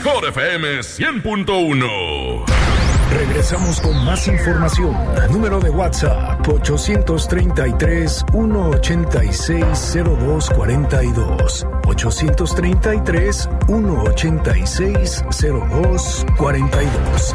mejor FM 100.1. Regresamos con más información. Número de WhatsApp 833-186-0242. 833-186-0242.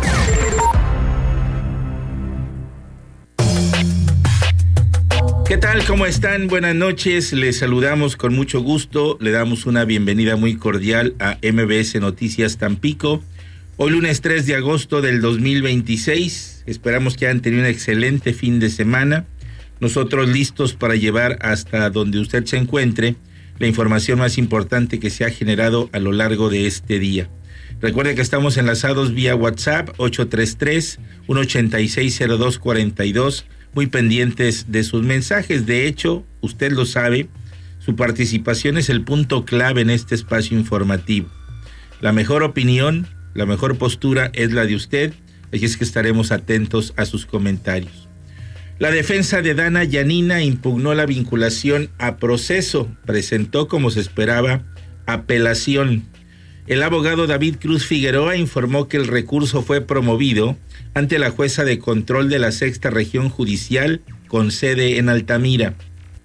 ¿Qué tal? ¿Cómo están? Buenas noches. Les saludamos con mucho gusto. Le damos una bienvenida muy cordial a MBS Noticias Tampico. Hoy lunes 3 de agosto del 2026. Esperamos que hayan tenido un excelente fin de semana. Nosotros listos para llevar hasta donde usted se encuentre la información más importante que se ha generado a lo largo de este día. Recuerde que estamos enlazados vía WhatsApp 833-186-0242. Muy pendientes de sus mensajes. De hecho, usted lo sabe, su participación es el punto clave en este espacio informativo. La mejor opinión, la mejor postura es la de usted, así es que estaremos atentos a sus comentarios. La defensa de Dana Yanina impugnó la vinculación a proceso, presentó, como se esperaba, apelación. El abogado David Cruz Figueroa informó que el recurso fue promovido ante la jueza de control de la Sexta Región Judicial con sede en Altamira.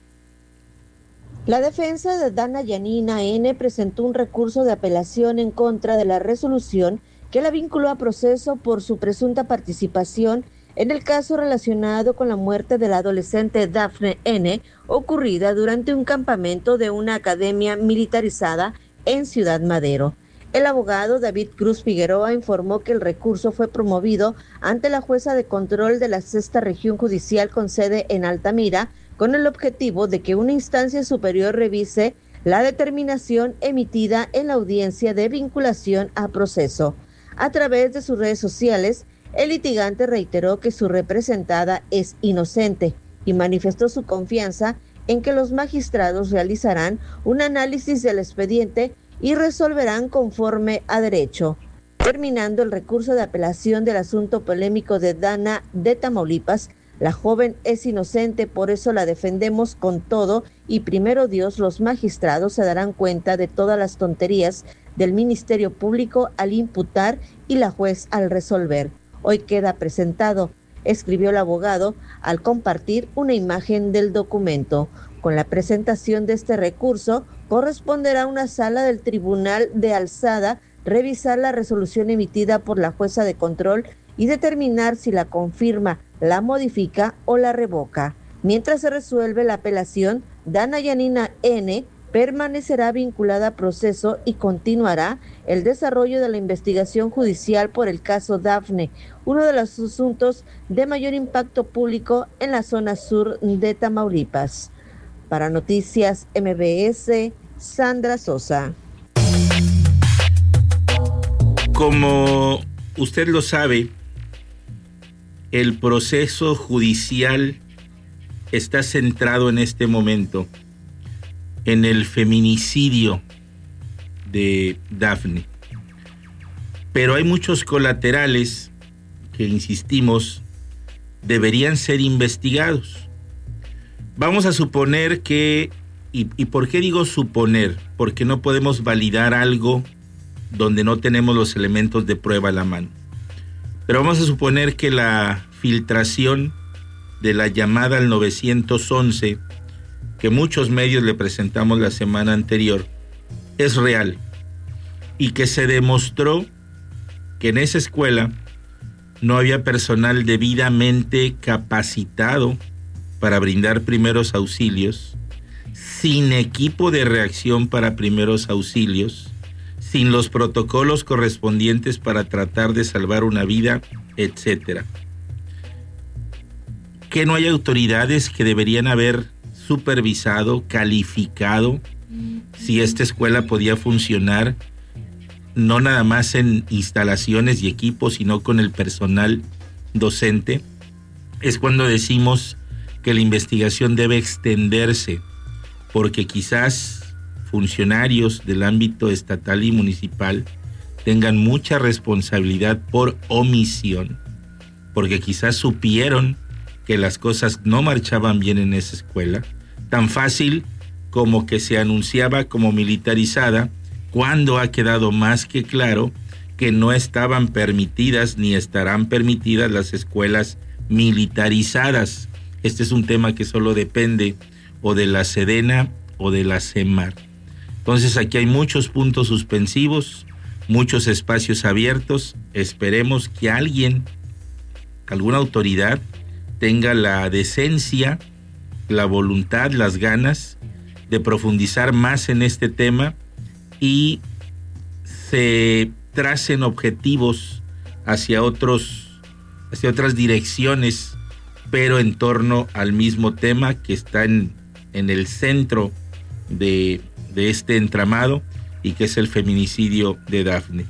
La defensa de Dana Yanina N. presentó un recurso de apelación en contra de la resolución que la vinculó a proceso por su presunta participación en el caso relacionado con la muerte de la adolescente Dafne N., ocurrida durante un campamento de una academia militarizada en Ciudad Madero. El abogado David Cruz Figueroa informó que el recurso fue promovido ante la jueza de control de la Sexta Región Judicial con sede en Altamira, con el objetivo de que una instancia superior revise la determinación emitida en la audiencia de vinculación a proceso. A través de sus redes sociales, el litigante reiteró que su representada es inocente y manifestó su confianza en que los magistrados realizarán un análisis del expediente y resolverán conforme a derecho. Terminando el recurso de apelación del asunto polémico de Dana de Tamaulipas, la joven es inocente, por eso la defendemos con todo y primero Dios, los magistrados se darán cuenta de todas las tonterías del Ministerio Público al imputar y la juez al resolver. Hoy queda presentado, escribió el abogado al compartir una imagen del documento. Con la presentación de este recurso, corresponderá a una sala del Tribunal de Alzada revisar la resolución emitida por la jueza de control y determinar si la confirma, la modifica o la revoca. Mientras se resuelve la apelación, Dana Yanina N. permanecerá vinculada a proceso y continuará el desarrollo de la investigación judicial por el caso Dafne, uno de los asuntos de mayor impacto público en la zona sur de Tamaulipas. Para Noticias MBS, Sandra Sosa. Como usted lo sabe, el proceso judicial está centrado en este momento en el feminicidio de Dafne. Pero hay muchos colaterales que, insistimos, deberían ser investigados. Vamos a suponer que, ¿y por qué digo suponer? Porque no podemos validar algo donde no tenemos los elementos de prueba a la mano. Pero vamos a suponer que la filtración de la llamada al 911, que muchos medios le presentamos la semana anterior, es real, y que se demostró que en esa escuela no había personal debidamente capacitado para brindar primeros auxilios, sin equipo de reacción para primeros auxilios, sin los protocolos correspondientes para tratar de salvar una vida, etcétera. Que no hay autoridades que deberían haber supervisado, calificado si esta escuela podía funcionar, no nada más en instalaciones y equipos, sino con el personal docente. Es cuando decimos que la investigación debe extenderse, porque quizás funcionarios del ámbito estatal y municipal tengan mucha responsabilidad por omisión, porque quizás supieron que las cosas no marchaban bien en esa escuela, tan fácil como que se anunciaba como militarizada, cuando ha quedado más que claro que no estaban permitidas ni estarán permitidas las escuelas militarizadas. Este es un tema que solo depende o de la Sedena o de la Semar. Entonces aquí hay muchos puntos suspensivos, muchos espacios abiertos. Esperemos que alguna autoridad tenga la decencia, la voluntad, las ganas de profundizar más en este tema y se tracen objetivos hacia otras direcciones, pero en torno al mismo tema que está en el centro de este entramado y que es el feminicidio de Dafne.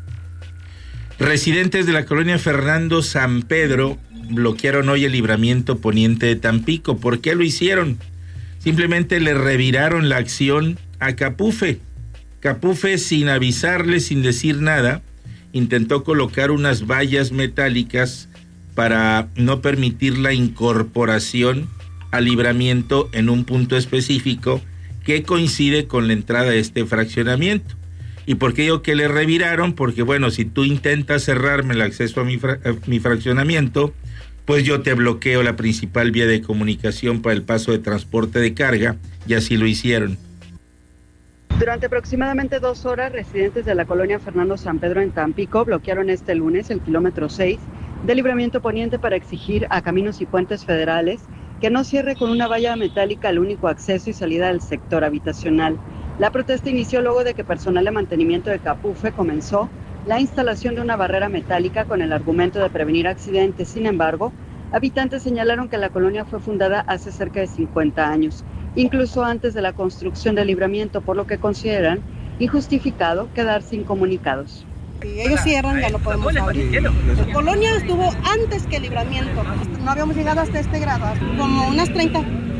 Residentes de la colonia Fernando San Pedro bloquearon hoy el libramiento poniente de Tampico. ¿Por qué lo hicieron? Simplemente le reviraron la acción a Capufe. Capufe, sin avisarle, sin decir nada, intentó colocar unas vallas metálicas para no permitir la incorporación al libramiento en un punto específico que coincide con la entrada de este fraccionamiento. ¿Y por qué digo que le reviraron? Porque bueno, si tú intentas cerrarme el acceso a mi fraccionamiento, pues yo te bloqueo la principal vía de comunicación para el paso de transporte de carga, y así lo hicieron. Durante aproximadamente 2 horas, residentes de la colonia Fernando San Pedro en Tampico bloquearon este lunes el kilómetro 6 del libramiento poniente para exigir a Caminos y Puentes Federales que no cierre con una valla metálica el único acceso y salida del sector habitacional. La protesta inició luego de que personal de mantenimiento de Capufe comenzó la instalación de una barrera metálica con el argumento de prevenir accidentes. Sin embargo, habitantes señalaron que la colonia fue fundada hace cerca de 50 años, incluso antes de la construcción del libramiento, por lo que consideran injustificado quedarse incomunicados. Si ellos cierran, ya no podemos abrir. La colonia estuvo antes que el libramiento. No habíamos llegado hasta este grado, como unas 30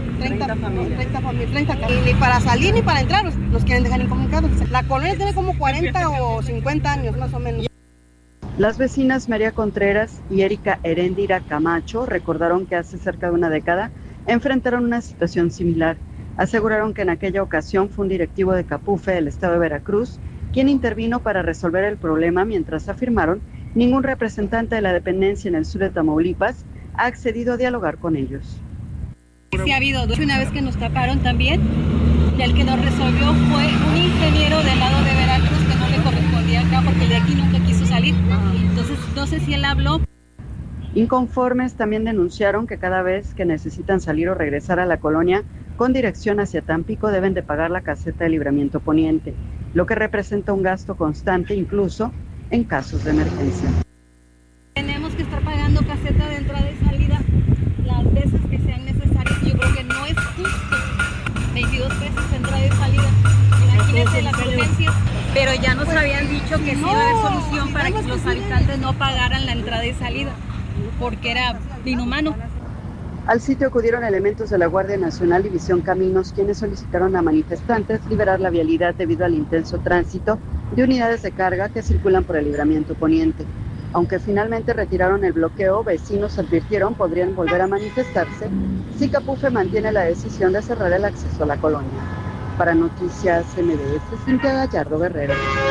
familias. Y ni para salir ni para entrar nos quieren dejar incomunicados. La colonia tiene como 40 o 50 años más o menos. Las vecinas María Contreras y Erika Heréndira Camacho recordaron que hace cerca de una década enfrentaron una situación similar. Aseguraron que en aquella ocasión fue un directivo de Capufe del estado de Veracruz quien intervino para resolver el problema, mientras afirmaron ningún representante de la dependencia en el sur de Tamaulipas ha accedido a dialogar con ellos. Sí ha habido dos. Una vez que nos taparon también, y el que nos resolvió fue un ingeniero del lado de Veracruz que no le correspondía acá porque el de aquí nunca quiso salir. Entonces no sé si él habló. Inconformes también denunciaron que cada vez que necesitan salir o regresar a la colonia con dirección hacia Tampico deben de pagar la caseta de libramiento poniente, lo que representa un gasto constante incluso en casos de emergencia. Tenemos que estar pagando caseta de entrada y salida las veces que sean necesarias. Yo creo que no es justo 22 pesos de entrada y salida. Imagínense las urgencias. Pero ya nos habían dicho que sí iba a haber solución para que los habitantes no pagaran la entrada y salida, porque era inhumano. Al sitio acudieron elementos de la Guardia Nacional y Visión Caminos, quienes solicitaron a manifestantes liberar la vialidad debido al intenso tránsito de unidades de carga que circulan por el libramiento poniente. Aunque finalmente retiraron el bloqueo, vecinos advirtieron podrían volver a manifestarse si Capufe mantiene la decisión de cerrar el acceso a la colonia. Para Noticias MBS, Cintia Gallardo Guerrero.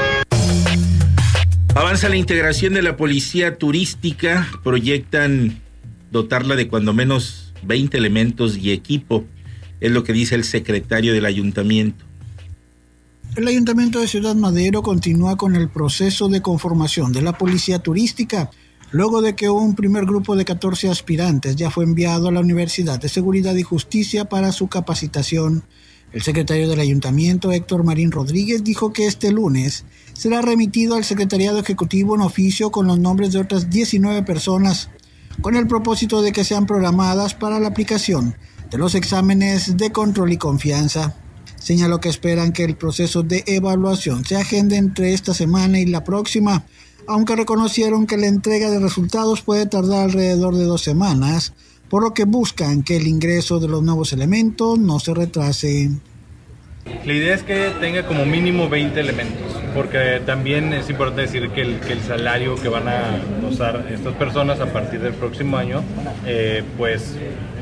Avanza la integración de la policía turística, proyectan dotarla de cuando menos 20 elementos y equipo, es lo que dice el secretario del ayuntamiento. El Ayuntamiento de Ciudad Madero continúa con el proceso de conformación de la policía turística, luego de que un primer grupo de 14 aspirantes ya fue enviado a la Universidad de Seguridad y Justicia para su capacitación. El secretario del Ayuntamiento, Héctor Marín Rodríguez, dijo que este lunes será remitido al Secretariado Ejecutivo un oficio con los nombres de otras 19 personas, con el propósito de que sean programadas para la aplicación de los exámenes de control y confianza. Señaló que esperan que el proceso de evaluación se agende entre esta semana y la próxima, aunque reconocieron que la entrega de resultados puede tardar alrededor de 2 semanas, por lo que buscan que el ingreso de los nuevos elementos no se retrase. La idea es que tenga como mínimo 20 elementos, porque también es importante decir que el salario que van a usar estas personas a partir del próximo año,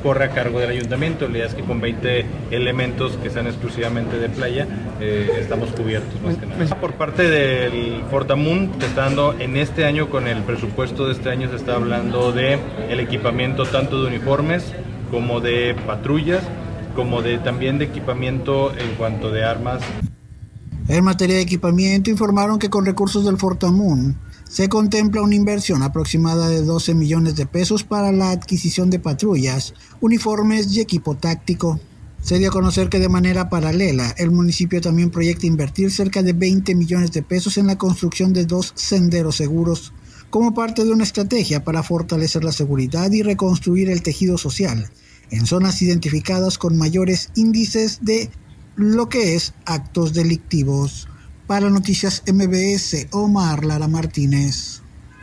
corre a cargo del ayuntamiento. La idea es que con 20 elementos que sean exclusivamente de playa, estamos cubiertos más que nada. Por parte del Fortamun, se está dando en este año, con el presupuesto de este año, se está hablando de el equipamiento tanto de uniformes como de patrullas, como también de equipamiento en cuanto de armas. En materia de equipamiento, informaron que con recursos del Fortamun se contempla una inversión aproximada de 12 millones de pesos para la adquisición de patrullas, uniformes y equipo táctico. Se dio a conocer que de manera paralela, el municipio también proyecta invertir cerca de 20 millones de pesos en la construcción de 2 senderos seguros, como parte de una estrategia para fortalecer la seguridad y reconstruir el tejido social en zonas identificadas con mayores índices de lo que es actos delictivos. Para Noticias MBS, Omar Lara Martínez.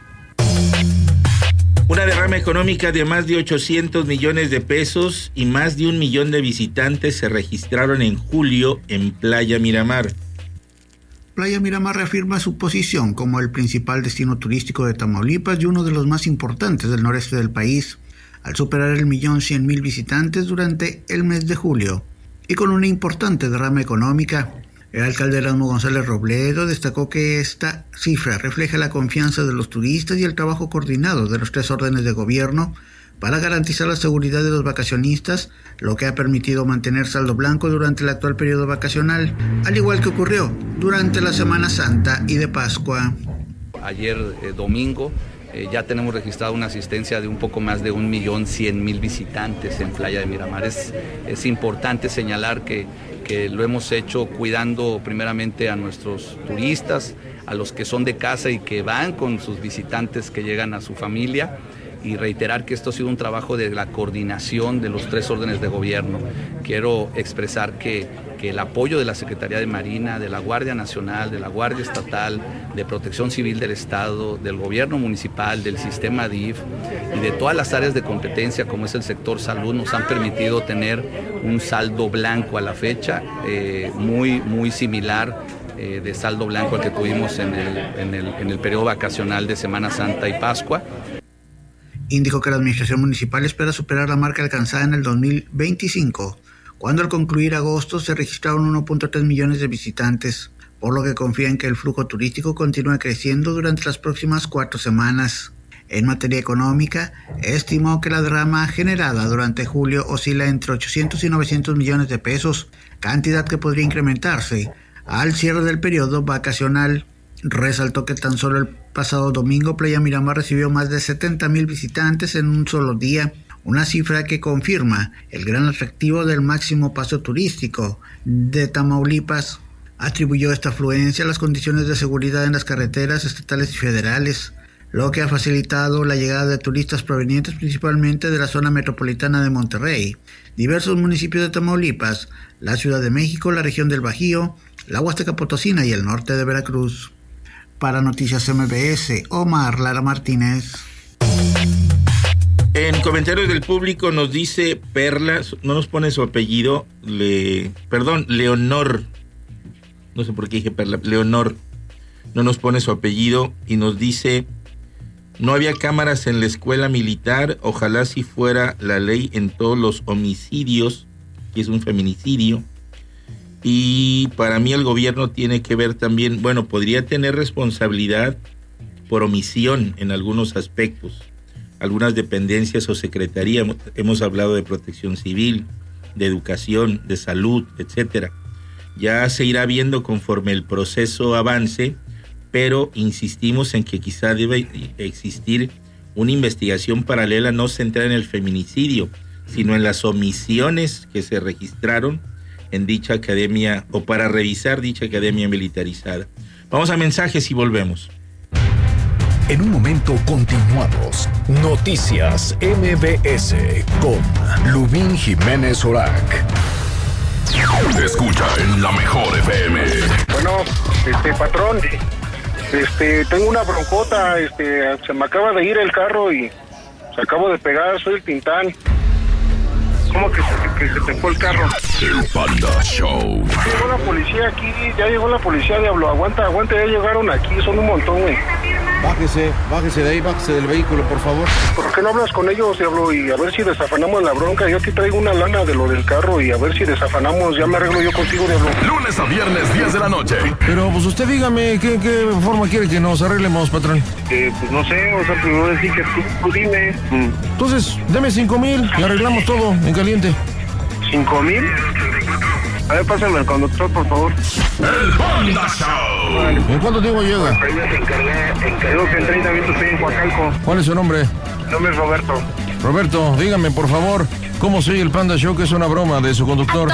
Una derrama económica de más de 800 millones de pesos y más de 1 millón de visitantes se registraron en julio en Playa Miramar. Playa Miramar reafirma su posición como el principal destino turístico de Tamaulipas y uno de los más importantes del noreste del país, al superar el 1.100.000 visitantes durante el mes de julio y con una importante derrama económica. El alcalde Erasmo González Robledo destacó que esta cifra refleja la confianza de los turistas y el trabajo coordinado de los 3 órdenes de gobierno para garantizar la seguridad de los vacacionistas, lo que ha permitido mantener saldo blanco durante el actual periodo vacacional, al igual que ocurrió durante la Semana Santa y de Pascua. Ayer domingo ya tenemos registrada una asistencia de un poco más de 1.100.000 visitantes en Playa de Miramar. Es importante señalar que lo hemos hecho cuidando primeramente a nuestros turistas, a los que son de casa y que van con sus visitantes que llegan a su familia, y reiterar que esto ha sido un trabajo de la coordinación de los 3 órdenes de gobierno. Quiero expresar que el apoyo de la Secretaría de Marina, de la Guardia Nacional, de la Guardia Estatal, de Protección Civil del Estado, del Gobierno Municipal, del Sistema DIF y de todas las áreas de competencia como es el sector salud nos han permitido tener un saldo blanco a la fecha, muy similar de saldo blanco al que tuvimos en el periodo vacacional de Semana Santa y Pascua. Indicó que la administración municipal espera superar la marca alcanzada en el 2025, cuando al concluir agosto se registraron 1.3 millones de visitantes, por lo que confía en que el flujo turístico continúe creciendo durante las próximas 4 semanas. En materia económica, estimó que la derrama generada durante julio oscila entre 800 y 900 millones de pesos, cantidad que podría incrementarse al cierre del periodo vacacional. Resaltó que tan solo el pasado domingo Playa Miramar recibió más de 70,000 visitantes en un solo día, una cifra que confirma el gran atractivo del máximo paso turístico de Tamaulipas. Atribuyó esta afluencia a las condiciones de seguridad en las carreteras estatales y federales, lo que ha facilitado la llegada de turistas provenientes principalmente de la zona metropolitana de Monterrey, diversos municipios de Tamaulipas, la Ciudad de México, la región del Bajío, la Huasteca Potosina y el norte de Veracruz. Para Noticias MBS, Omar Lara Martínez. En comentarios del público nos dice Perla, no nos pone su apellido, Leonor, no sé por qué dije Perla, Leonor, no nos pone su apellido y nos dice: no había cámaras en la escuela militar, ojalá si fuera la ley en todos los homicidios, que es un feminicidio. Y para mí el gobierno tiene que ver también, podría tener responsabilidad por omisión en algunos aspectos, algunas dependencias o secretarías. Hemos hablado de protección civil, de educación, de salud, etcétera. Ya se irá viendo conforme el proceso avance, pero insistimos en que quizá debe existir una investigación paralela no centrada en el feminicidio, sino en las omisiones que se registraron en dicha academia o para revisar dicha academia militarizada. Vamos a mensajes y volvemos. En un momento continuamos. Noticias MBS con Lubín Jiménez Orac. Escucha en la mejor FM. Bueno, patrón, tengo una broncota, se me acaba de ir el carro y se acabo de pegar, soy el Tintán. ¿Cómo que se te fue el carro? El Panda Show. Ya llegó la policía, Diablo, aguanta, ya llegaron aquí, son un montón, güey. Bájese de ahí, bájese del vehículo, por favor. ¿Por qué no hablas con ellos, Diablo? Y a ver si desafanamos la bronca. Yo aquí traigo una lana de lo del carro y a ver si desafanamos. Ya me arreglo yo contigo, Diablo. Lunes a viernes, 10 de la noche. Pero pues usted dígame, ¿qué forma quiere que nos arreglemos, patrón? Pues no sé, o sea, primero decir que tú dime. Entonces, deme 5,000 y arreglamos todo en caliente. ¿5,000? A ver, pásame al conductor, por favor. El Panda Show. Vale. ¿En cuánto tiempo llega? Creo que en 30 minutos estoy en Coacalco. ¿Cuál es su nombre? Mi nombre es Roberto. Roberto, dígame, por favor, ¿cómo soy el Panda Show, que es una broma de su conductor?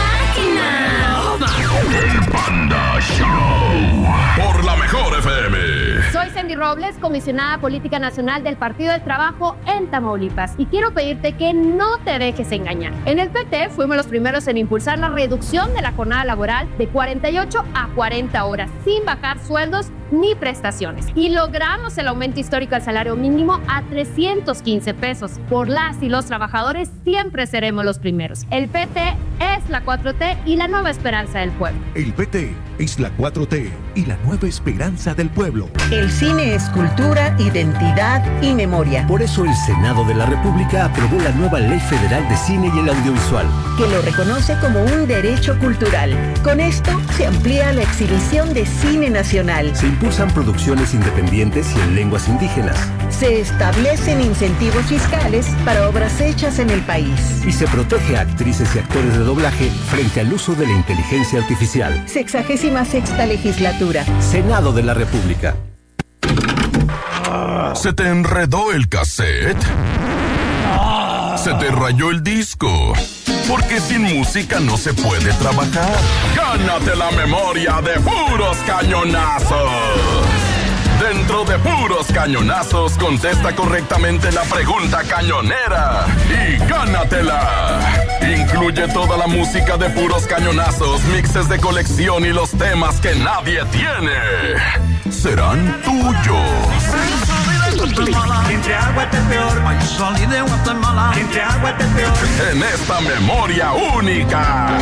El Panda Show. Por la mejor FM. Soy Sandy Robles, comisionada política nacional del Partido del Trabajo en Tamaulipas, y quiero pedirte que no te dejes engañar. En el PT fuimos los primeros en impulsar la reducción de la jornada laboral de 48 a 40 horas, sin bajar sueldos ni prestaciones. Y logramos el aumento histórico al salario mínimo a 315 pesos. Por las y los trabajadores siempre seremos los primeros. El PT es la 4T y la nueva esperanza del pueblo. El PT es la 4T y la nueva esperanza del pueblo. El cine es cultura, identidad y memoria. Por eso el Senado de la República aprobó la nueva Ley Federal de Cine y el Audiovisual, que lo reconoce como un derecho cultural. Con esto se amplía la exhibición de cine nacional. Se impulsan producciones independientes y en lenguas indígenas. Se establecen incentivos fiscales para obras hechas en el país. Y se protege a actrices y actores de doblaje frente al uso de la inteligencia artificial. 66ª legislatura. Senado de la República. ¿Se te enredó el cassette? ¿Se te rayó el disco? Porque sin música no se puede trabajar. Gánate la memoria de Puros Cañonazos. Dentro de Puros Cañonazos, contesta correctamente la pregunta cañonera y gánatela. Incluye toda la música de Puros Cañonazos, mixes de colección y los temas que nadie tiene. Serán tuyos. En esta memoria única.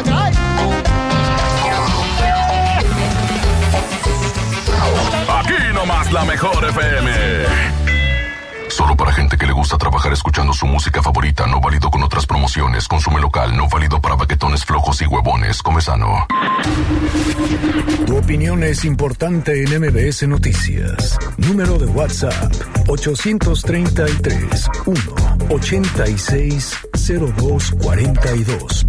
Aquí nomás la mejor FM. Solo para gente que le gusta trabajar escuchando su música favorita, no válido con otras promociones. Consume local, no válido para baquetones flojos y huevones. Come sano. Tu opinión es importante en MBS Noticias. Número de WhatsApp: 833-186-0242.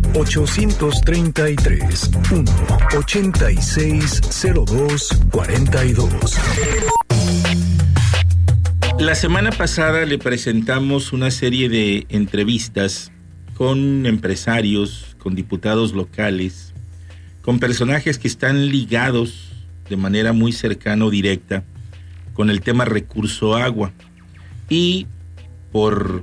833-186-0242. La semana pasada le presentamos una serie de entrevistas con empresarios, con diputados locales, con personajes que están ligados de manera muy cercana o directa con el tema recurso agua. Y por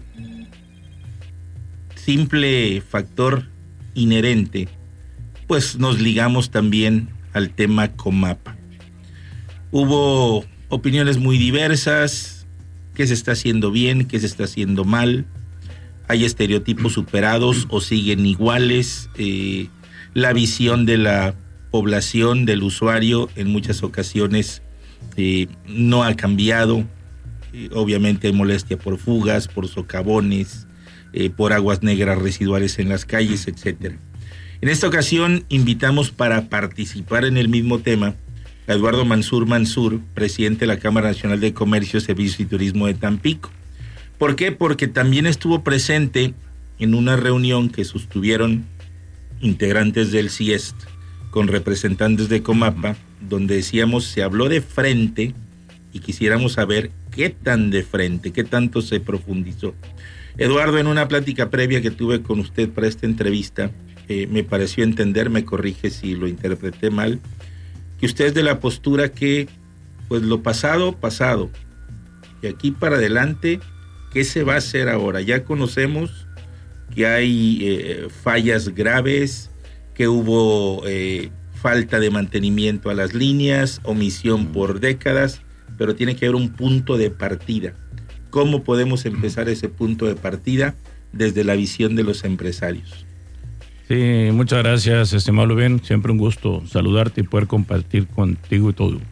simple factor inherente, pues nos ligamos también al tema Comapa. Hubo opiniones muy diversas. ¿Qué se está haciendo bien? ¿Qué se está haciendo mal? ¿Hay estereotipos superados o siguen iguales? La visión de la población, del usuario, en muchas ocasiones no ha cambiado. Obviamente hay molestia por fugas, por socavones, por aguas negras residuales en las calles, etc. En esta ocasión invitamos para participar en el mismo tema a Eduardo Mansur, presidente de la Cámara Nacional de Comercio, Servicios y Turismo de Tampico. ¿Por qué? Porque también estuvo presente en una reunión que sostuvieron integrantes del CIEST con representantes de Comapa, donde decíamos, se habló de frente y quisiéramos saber qué tan de frente, qué tanto se profundizó. Eduardo, en una plática previa que tuve con usted para esta entrevista, me pareció entender, me corrige si lo interpreté mal, que usted es de la postura que, pues lo pasado, y aquí para adelante, ¿qué se va a hacer ahora? Ya conocemos que hay fallas graves, que hubo falta de mantenimiento a las líneas, omisión por décadas, pero tiene que haber un punto de partida. ¿Cómo podemos empezar ese punto de partida desde la visión de los empresarios? Sí, muchas gracias, estimado Rubén. Siempre un gusto saludarte y poder compartir contigo y todo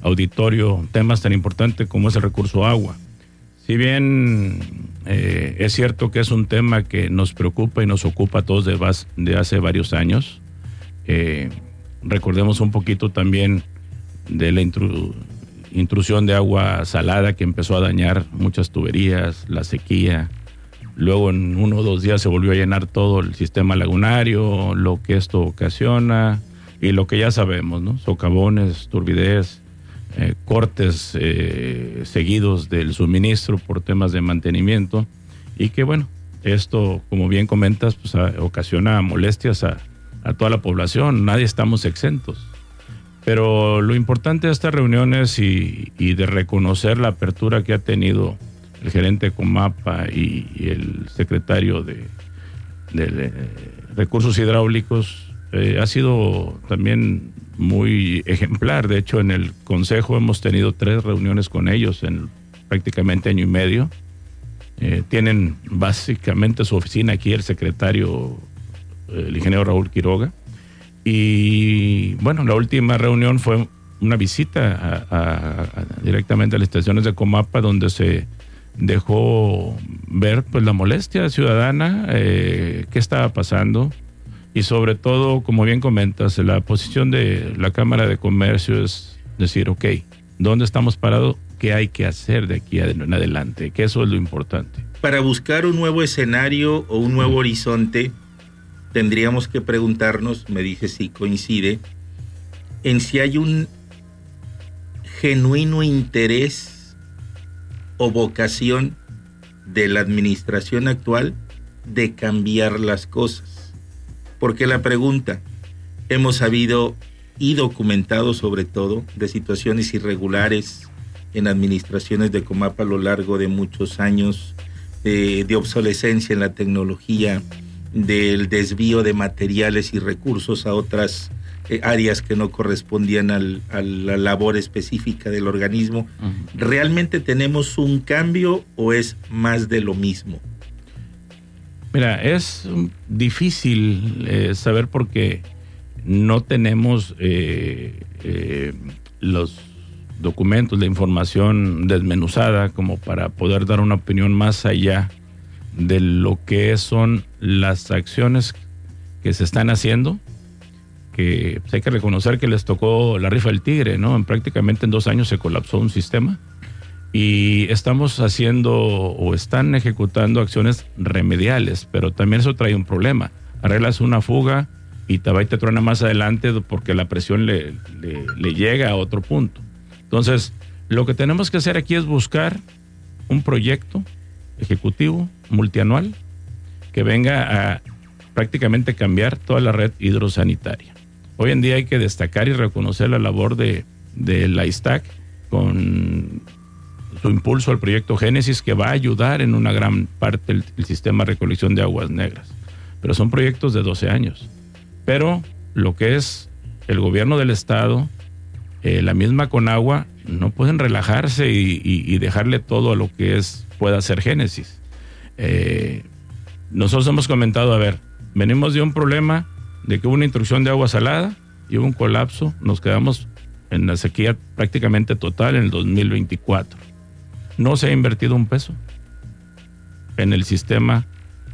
auditorio temas tan importantes como es el recurso agua. Si bien es cierto que es un tema que nos preocupa y nos ocupa a todos de hace varios años, recordemos un poquito también de la intrusión de agua salada que empezó a dañar muchas tuberías, la sequía. Luego en 1 o 2 días se volvió a llenar todo el sistema lagunario, lo que esto ocasiona y lo que ya sabemos, ¿no? Socavones, turbidez, cortes seguidos del suministro por temas de mantenimiento, y que bueno, esto, como bien comentas, pues ocasiona molestias a toda la población. Nadie estamos exentos. Pero lo importante de estas reuniones y de reconocer la apertura que ha tenido el gerente de Comapa y el secretario de Recursos Hidráulicos ha sido también muy ejemplar. De hecho, en el Consejo hemos tenido 3 reuniones con ellos en prácticamente año y medio. Tienen básicamente su oficina aquí el secretario, el ingeniero Raúl Quiroga. Y bueno, la última reunión fue una visita directamente a las estaciones de Comapa, donde se dejó ver pues la molestia ciudadana, qué estaba pasando, y sobre todo, como bien comentas, la posición de la Cámara de Comercio es decir, ok, ¿dónde estamos parados? ¿Qué hay que hacer de aquí en adelante? Que eso es lo importante. Para buscar un nuevo escenario o un nuevo horizonte, tendríamos que preguntarnos, me dice si coincide, en si hay un genuino interés o vocación de la administración actual de cambiar las cosas. Porque la pregunta, hemos sabido y documentado sobre todo de situaciones irregulares en administraciones de Comapa a lo largo de muchos años, de obsolescencia en la tecnología, del desvío de materiales y recursos a otras áreas que no correspondían a la labor específica del organismo. ¿Realmente tenemos un cambio o es más de lo mismo? Mira, es difícil saber porque no tenemos los documentos, la información desmenuzada como para poder dar una opinión más allá de lo que son las acciones que se están haciendo, que pues, hay que reconocer que les tocó la rifa del tigre, ¿no? Prácticamente en 2 años se colapsó un sistema y estamos haciendo o están ejecutando acciones remediales, pero también eso trae un problema. Arreglas una fuga y te va y te truena más adelante porque la presión le llega a otro punto. Entonces, lo que tenemos que hacer aquí es buscar un proyecto ejecutivo multianual que venga a prácticamente cambiar toda la red hidrosanitaria. Hoy en día hay que destacar y reconocer la labor de la ISTAC con su impulso al proyecto Génesis, que va a ayudar en una gran parte el sistema de recolección de aguas negras. Pero son proyectos de 12 años. Pero lo que es el gobierno del estado, la misma Conagua, no pueden relajarse y dejarle todo a lo que pueda ser Génesis. Nosotros hemos comentado, a ver, venimos de un problema de que hubo una intrusión de agua salada y hubo un colapso, nos quedamos en la sequía prácticamente total en el 2024. No se ha invertido un peso en el sistema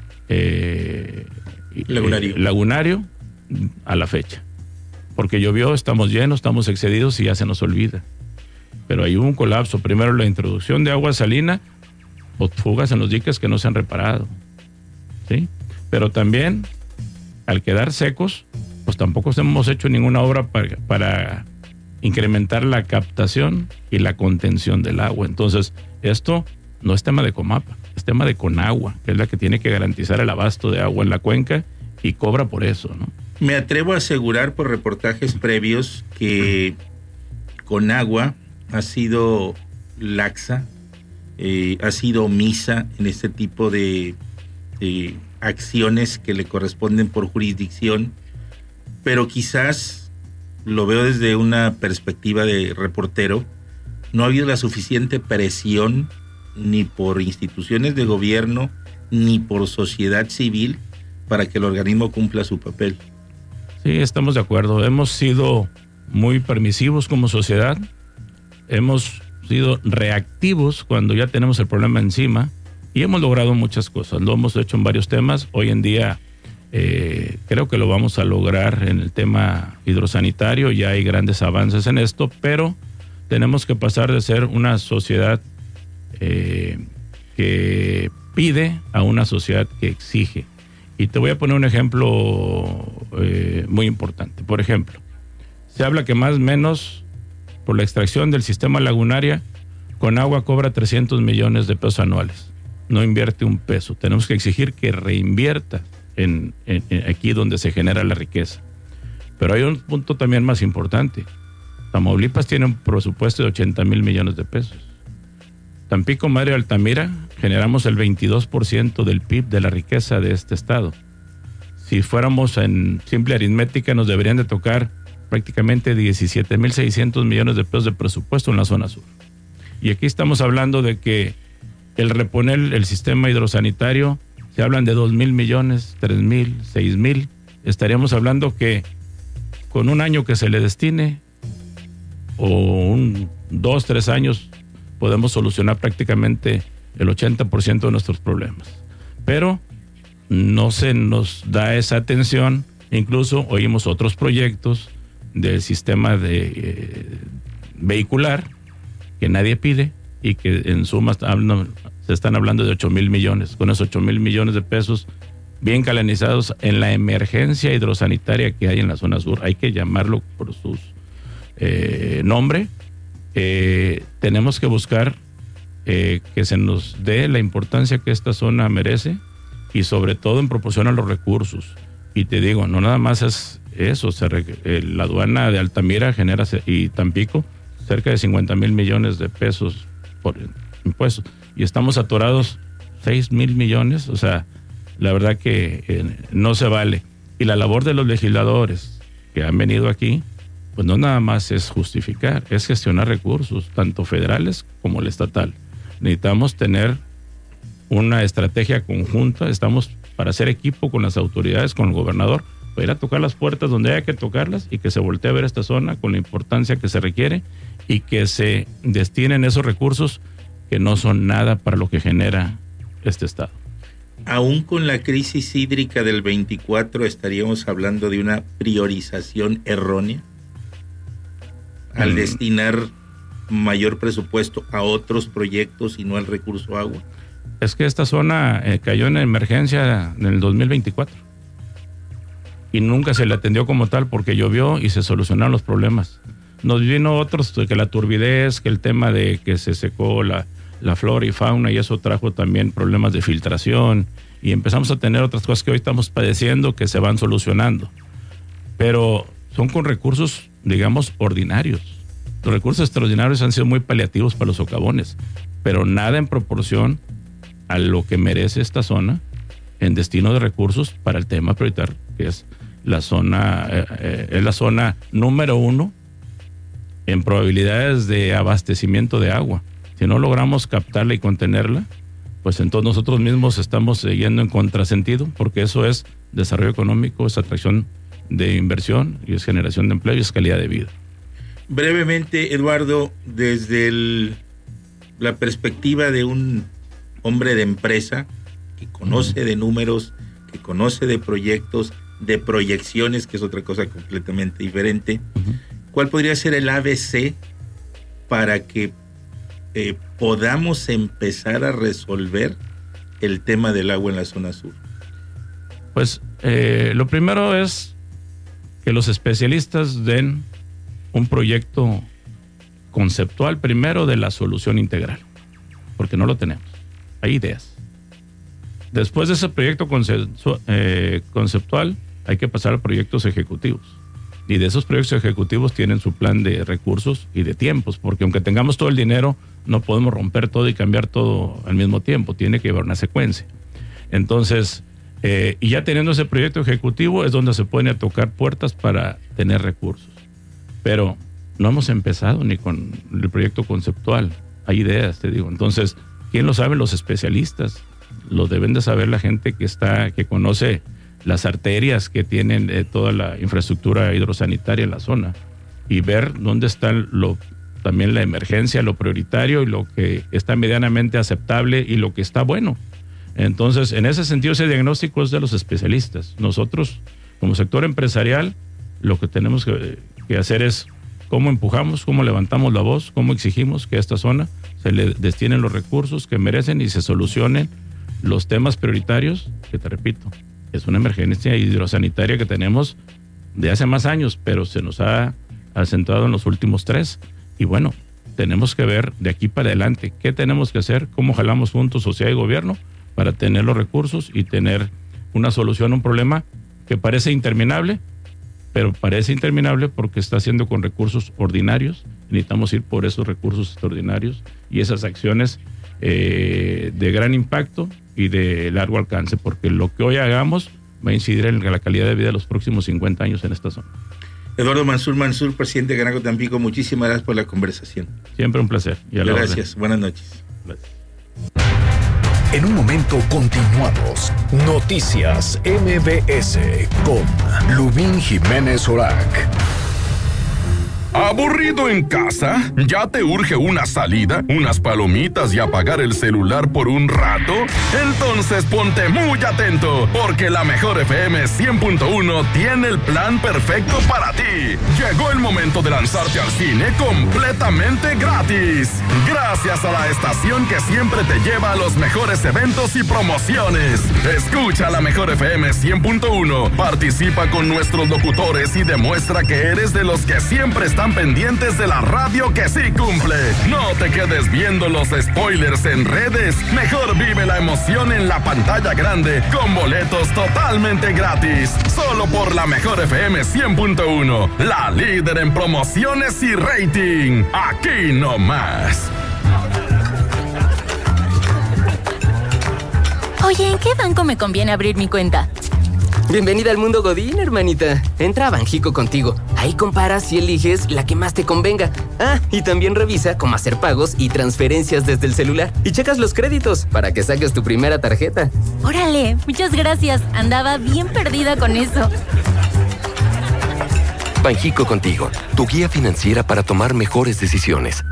lagunario a la fecha. Porque llovió, estamos llenos, estamos excedidos y ya se nos olvida. Pero hay un colapso. Primero la introducción de agua salina o fugas en los diques que no se han reparado, ¿sí? Pero también, al quedar secos, pues tampoco hemos hecho ninguna obra para incrementar la captación y la contención del agua. Entonces, esto no es tema de Comapa, es tema de Conagua, que es la que tiene que garantizar el abasto de agua en la cuenca y cobra por eso, ¿no? Me atrevo a asegurar por reportajes previos que Conagua ha sido laxa, ha sido omisa en este tipo de acciones que le corresponden por jurisdicción, pero quizás, lo veo desde una perspectiva de reportero, no ha habido la suficiente presión ni por instituciones de gobierno ni por sociedad civil para que el organismo cumpla su papel. Sí, estamos de acuerdo. Hemos sido muy permisivos como sociedad hemos sido reactivos cuando ya tenemos el problema encima y hemos logrado muchas cosas. Lo hemos hecho en varios temas. Hoy en día creo que lo vamos a lograr en el tema hidrosanitario. Ya hay grandes avances en esto, pero tenemos que pasar de ser una sociedad que pide a una sociedad que exige. Y te voy a poner un ejemplo muy importante. Por ejemplo, se habla que más o menos por la extracción del sistema lagunaria, Conagua cobra 300 millones de pesos anuales. No invierte un peso. Tenemos que exigir que reinvierta en aquí donde se genera la riqueza. Pero hay un punto también más importante. Tamaulipas tiene un presupuesto de 80 mil millones de pesos. Tampico, Madero y Altamira generamos el 22% del PIB de la riqueza de este estado. Si fuéramos en simple aritmética, nos deberían de tocar prácticamente 17.600 millones de pesos de presupuesto en la zona sur. Y aquí estamos hablando de que el reponer el sistema hidrosanitario, se hablan de 2.000 millones, 3.000, 6.000. Estaríamos hablando que con un año que se le destine, o 2, 3 años, podemos solucionar prácticamente el 80% de nuestros problemas. Pero no se nos da esa atención. Incluso oímos otros proyectos del sistema vehicular que nadie pide y que en suma se están hablando de 8,000 millones. Con esos 8,000 millones de pesos bien canalizados en la emergencia hidrosanitaria que hay en la zona sur, hay que llamarlo por su nombre. Tenemos que buscar que se nos dé la importancia que esta zona merece y sobre todo en proporción a los recursos. Y te digo, no nada más es eso, la aduana de Altamira genera y Tampico cerca de 50,000 millones de pesos por impuestos y estamos atorados 6,000 millones, o sea, la verdad que no se vale. Y la labor de los legisladores que han venido aquí, pues no nada más es justificar, es gestionar recursos, tanto federales como el estatal. Necesitamos tener una estrategia conjunta, estamos para hacer equipo con las autoridades, con el gobernador, para ir a tocar las puertas donde haya que tocarlas y que se voltee a ver esta zona con la importancia que se requiere y que se destinen esos recursos que no son nada para lo que genera este estado. Aún con la crisis hídrica del 24, ¿estaríamos hablando de una priorización errónea al destinar mayor presupuesto a otros proyectos y no al recurso agua? Es que esta zona cayó en emergencia en el 2024 y nunca se le atendió como tal porque llovió y se solucionaron los problemas. Nos vino otros, que la turbidez, que el tema de que se secó la flora y fauna y eso trajo también problemas de filtración y empezamos a tener otras cosas que hoy estamos padeciendo que se van solucionando. Pero son con recursos, digamos, ordinarios. Los recursos extraordinarios han sido muy paliativos para los socavones, pero nada en proporción a lo que merece esta zona en destino de recursos para el tema prioritario, que es la zona número 1 en probabilidades de abastecimiento de agua. Si no logramos captarla y contenerla, pues entonces nosotros mismos estamos yendo en contrasentido, porque eso es desarrollo económico, es atracción de inversión y es generación de empleo y es calidad de vida. Brevemente, Eduardo, desde la perspectiva de un hombre de empresa que conoce de números, que conoce de proyectos, de proyecciones, que es otra cosa completamente diferente, ¿cuál podría ser el ABC para que podamos empezar a resolver el tema del agua en la zona sur? Pues lo primero es que los especialistas den un proyecto conceptual primero de la solución integral, porque no lo tenemos. Hay ideas. Después de ese proyecto conceptual hay que pasar a proyectos ejecutivos. Y de esos proyectos ejecutivos tienen su plan de recursos y de tiempos, porque aunque tengamos todo el dinero, no podemos romper todo y cambiar todo al mismo tiempo. Tiene que haber una secuencia. Entonces, y ya teniendo ese proyecto ejecutivo es donde se pueden tocar puertas para tener recursos. Pero no hemos empezado ni con el proyecto conceptual. Hay ideas, te digo. Entonces, ¿quién lo sabe? Los especialistas. Lo deben de saber la gente que conoce las arterias que tienen toda la infraestructura hidrosanitaria en la zona y ver dónde está lo también la emergencia, lo prioritario y lo que está medianamente aceptable y lo que está bueno. Entonces, en ese sentido, ese diagnóstico es de los especialistas. Nosotros, como sector empresarial, lo que tenemos que hacer es cómo empujamos, cómo levantamos la voz, cómo exigimos que a esta zona se le destinen los recursos que merecen y se solucionen los temas prioritarios, que te repito, es una emergencia hidrosanitaria que tenemos de hace más años, pero se nos ha acentuado en los últimos 3. Y bueno, tenemos que ver de aquí para adelante qué tenemos que hacer, cómo jalamos juntos sociedad y gobierno para tener los recursos y tener una solución a un problema que parece interminable, pero parece interminable porque está haciendo con recursos ordinarios. Necesitamos ir por esos recursos extraordinarios y esas acciones de gran impacto y de largo alcance, porque lo que hoy hagamos va a incidir en la calidad de vida de los próximos 50 años en esta zona. Eduardo Mansur, presidente de Ganaco Tampico, muchísimas gracias por la conversación. Siempre un placer. Gracias, buenas noches. Gracias. En un momento continuamos. Noticias MBS con Lubín Jiménez Orac. ¿Aburrido en casa? ¿Ya te urge una salida, unas palomitas y apagar el celular por un rato? Entonces ponte muy atento, porque la Mejor FM 100.1 tiene el plan perfecto para ti. Llegó el momento de lanzarte al cine completamente gratis. Gracias a la estación que siempre te lleva a los mejores eventos y promociones. Escucha la Mejor FM 100.1, participa con nuestros locutores y demuestra que eres de los que siempre están pendientes de la radio que sí cumple. No te quedes viendo los spoilers en redes. Mejor vive la emoción en la pantalla grande con boletos totalmente gratis. Solo por la Mejor FM 100.1, la líder en promociones y rating. Aquí no más. Oye, ¿en qué banco me conviene abrir mi cuenta? Bienvenida al mundo Godín, hermanita. Entra a Banjico Contigo. Ahí comparas y eliges la que más te convenga. Ah, y también revisa cómo hacer pagos y transferencias desde el celular. Y checas los créditos para que saques tu primera tarjeta. Órale, muchas gracias. Andaba bien perdida con eso. Banjico Contigo, tu guía financiera para tomar mejores decisiones.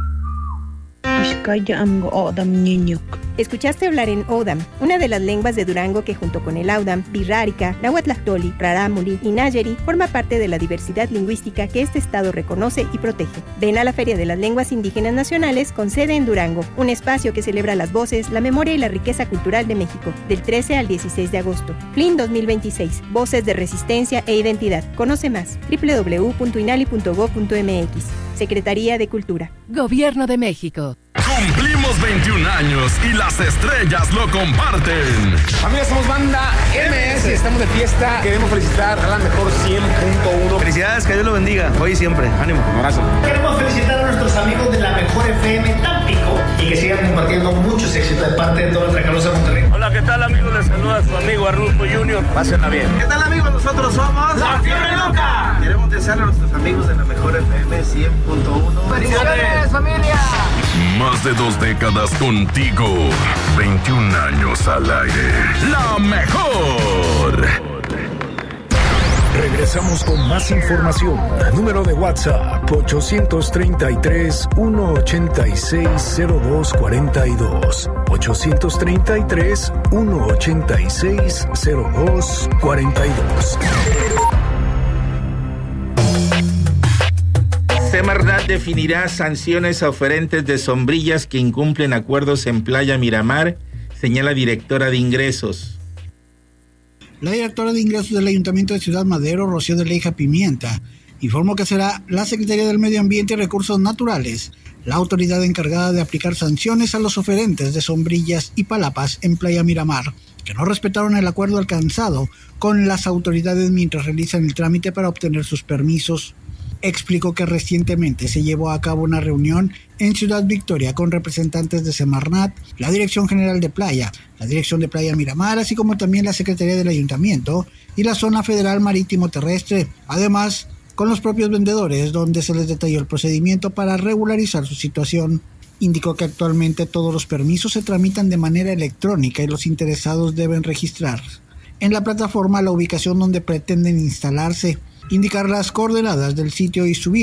Escuchaste hablar en Odam, una de las lenguas de Durango que junto con el Audam, Birrárica, Nahuatlactoli, Rarámuri y Nayeri forma parte de la diversidad lingüística que este estado reconoce y protege. Ven a la Feria de las Lenguas Indígenas Nacionales con sede en Durango, un espacio que celebra las voces, la memoria y la riqueza cultural de México, del 13 al 16 de agosto. FLIN 2026, Voces de Resistencia e Identidad. Conoce más, www.inali.gov.mx. Secretaría de Cultura. Gobierno de México. Cumplimos 21 años y las estrellas lo comparten. Familia, somos banda MS, estamos de fiesta. Queremos felicitar a la Mejor 100.1. Felicidades, que Dios lo bendiga, hoy y siempre. Ánimo. Un abrazo. Queremos felicitar a nuestros amigos de la Mejor FM Tampico y que sigan compartiendo muchos éxitos de parte de toda nuestra Carlos de Monterrey. Hola, ¿qué tal, amigos? Les saluda su amigo Arnulfo Junior. Pásenla bien. ¿Qué tal, amigos? Nosotros somos La Fiebre Loca. Queremos desearle a nuestros amigos de la Mejor FM 100.1. ¡Felicidades, familia! Más de 2 décadas contigo. 21 años al aire. La Mejor. Regresamos con más información. Número de WhatsApp 833-186-0242. 833-186-0242. Semarnat definirá sanciones a oferentes de sombrillas que incumplen acuerdos en Playa Miramar, señala directora de ingresos. La directora de ingresos del Ayuntamiento de Ciudad Madero, Rocío de Leija Pimienta, informó que será la Secretaría del Medio Ambiente y Recursos Naturales la autoridad encargada de aplicar sanciones a los oferentes de sombrillas y palapas en Playa Miramar, que no respetaron el acuerdo alcanzado con las autoridades mientras realizan el trámite para obtener sus permisos. Explicó que recientemente se llevó a cabo una reunión en Ciudad Victoria con representantes de Semarnat, la Dirección General de Playa, la Dirección de Playa Miramar, así como también la Secretaría del Ayuntamiento y la Zona Federal Marítimo Terrestre, además con los propios vendedores, donde se les detalló el procedimiento para regularizar su situación. Indicó que actualmente todos los permisos se tramitan de manera electrónica y los interesados deben registrar en la plataforma la ubicación donde pretenden instalarse, indicar las coordenadas del sitio y subir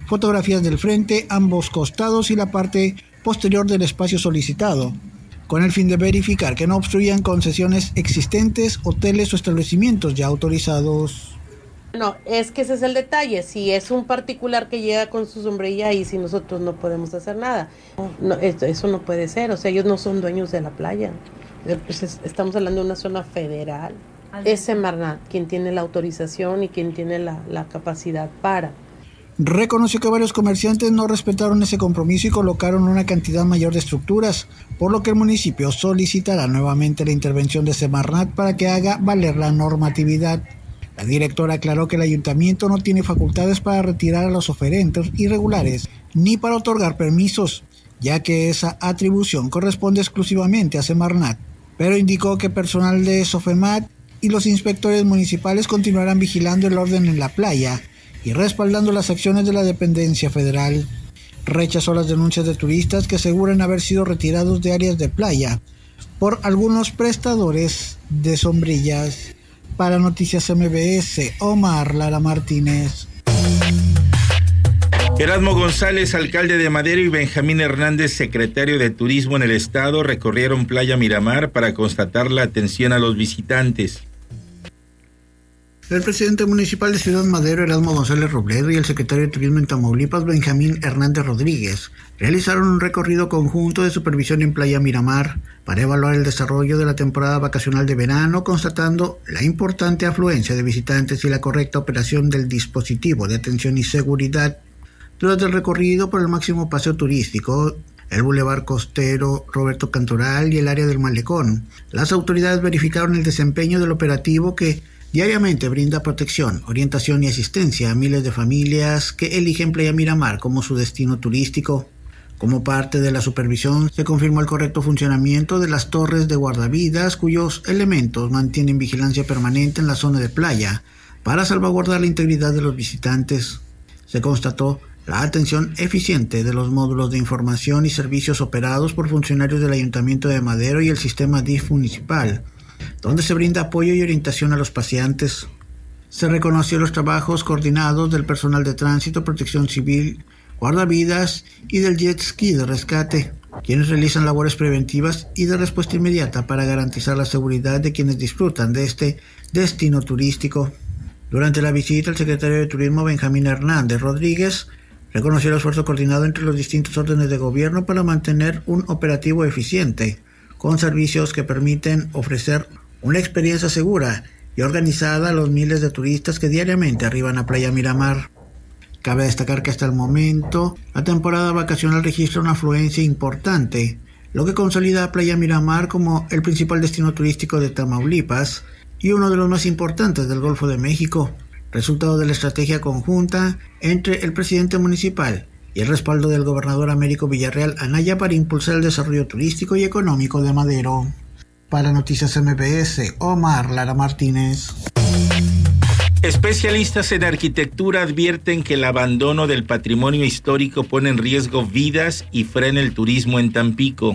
fotografías del frente, ambos costados y la parte posterior del espacio solicitado, con el fin de verificar que no obstruyan concesiones existentes, hoteles o establecimientos ya autorizados. No, es que ese es el detalle. Si es un particular que llega con su sombrilla y si nosotros no podemos hacer nada, no, eso no puede ser. O sea, ellos no son dueños de la playa. Pues estamos hablando de una zona federal. Es Semarnat quien tiene la autorización y quien tiene la capacidad para. Reconoció que varios comerciantes no respetaron ese compromiso y colocaron una cantidad mayor de estructuras, por lo que el municipio solicitará nuevamente la intervención de Semarnat para que haga valer la normatividad. La directora aclaró que el ayuntamiento no tiene facultades para retirar a los oferentes irregulares ni para otorgar permisos, ya que esa atribución corresponde exclusivamente a Semarnat, pero indicó que personal de Sofemat y los inspectores municipales continuarán vigilando el orden en la playa y respaldando las acciones de la dependencia federal. Rechazó las denuncias de turistas que aseguran haber sido retirados de áreas de playa por algunos prestadores de sombrillas. Para Noticias MBS, Omar Lara Martínez. Erasmo González, alcalde de Madero, y Benjamín Hernández, secretario de Turismo en el estado, recorrieron Playa Miramar para constatar la atención a los visitantes. El presidente municipal de Ciudad Madero, Erasmo González Robledo, y el secretario de Turismo en Tamaulipas, Benjamín Hernández Rodríguez, realizaron un recorrido conjunto de supervisión en Playa Miramar para evaluar el desarrollo de la temporada vacacional de verano, constatando la importante afluencia de visitantes y la correcta operación del dispositivo de atención y seguridad. Durante el recorrido por el máximo paseo turístico, el Boulevard Costero Roberto Cantoral y el área del Malecón, las autoridades verificaron el desempeño del operativo que diariamente brinda protección, orientación y asistencia a miles de familias que eligen Playa Miramar como su destino turístico. Como parte de la supervisión, se confirmó el correcto funcionamiento de las torres de guardavidas, cuyos elementos mantienen vigilancia permanente en la zona de playa para salvaguardar la integridad de los visitantes. Se constató la atención eficiente de los módulos de información y servicios operados por funcionarios del Ayuntamiento de Madero y el sistema DIF municipal, donde se brinda apoyo y orientación a los paseantes. Se reconoció los trabajos coordinados del personal de tránsito, protección civil, guardavidas y del jet ski de rescate, quienes realizan labores preventivas y de respuesta inmediata para garantizar la seguridad de quienes disfrutan de este destino turístico. Durante la visita, el secretario de Turismo, Benjamín Hernández Rodríguez, reconoció el esfuerzo coordinado entre los distintos órdenes de gobierno para mantener un operativo eficiente, con servicios que permiten ofrecer una experiencia segura y organizada a los miles de turistas que diariamente arriban a Playa Miramar. Cabe destacar que hasta el momento la temporada vacacional registra una afluencia importante, lo que consolida a Playa Miramar como el principal destino turístico de Tamaulipas y uno de los más importantes del Golfo de México, resultado de la estrategia conjunta entre el presidente municipal y el respaldo del gobernador Américo Villarreal Anaya para impulsar el desarrollo turístico y económico de Madero. Para Noticias MBS, Omar Lara Martínez. Especialistas en arquitectura advierten que el abandono del patrimonio histórico pone en riesgo vidas y frena el turismo en Tampico.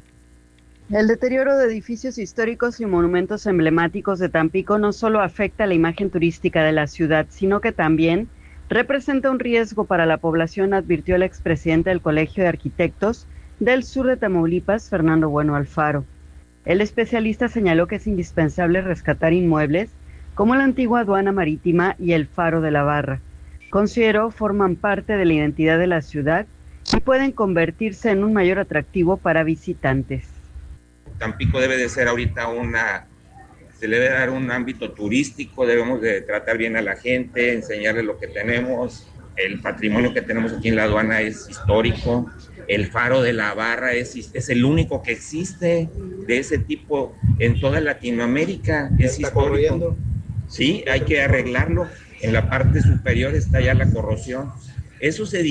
El deterioro de edificios históricos y monumentos emblemáticos de Tampico no solo afecta la imagen turística de la ciudad, sino que también representa un riesgo para la población, advirtió el expresidente del Colegio de Arquitectos del Sur de Tamaulipas, Fernando Bueno Alfaro. El especialista señaló que es indispensable rescatar inmuebles como la antigua aduana marítima y el Faro de la Barra. Consideró forman parte de la identidad de la ciudad y pueden convertirse en un mayor atractivo para visitantes. Tampico debe de ser ahorita se le debe dar un ámbito turístico, debemos de tratar bien a la gente, enseñarles lo que tenemos, el patrimonio que tenemos aquí en la aduana es histórico, el Faro de la Barra es el único que existe de ese tipo en toda Latinoamérica, es histórico. Sí, hay que arreglarlo, en la parte superior está ya la corrosión, eso se